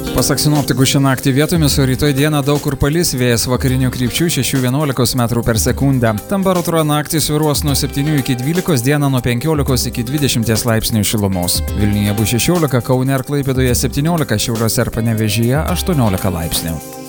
Pasak sinoptikų, šią naktį vietomis, o rytoj dieną daug kur palis, vėjas vakarinių krypčių 6–11 m/s. Temperatūra naktį svyruos nuo 7 iki 12, dieną nuo 15 iki 20 laipsnių šilumos. Vilniuje bus 16, Kaune ir Klaipėdoje 17, Šiauliuose ir Panevėžyje 18 laipsnių.